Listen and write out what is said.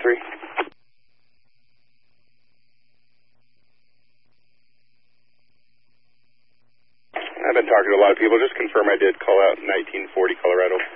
3. I've been talking to a lot of people. Just confirm I did call out 1940 Colorado.